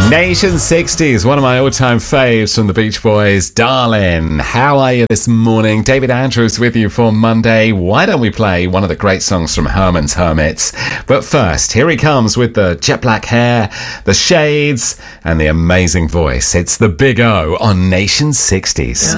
Nation 60s, one of my all-time faves from the Beach Boys. Darling, how are you this morning? David Andrews with you for Monday. Why don't we play one of the great songs from Herman's Hermits? But first, here he comes with the jet black hair, the shades, and the amazing voice. It's the Big O on Nation 60s.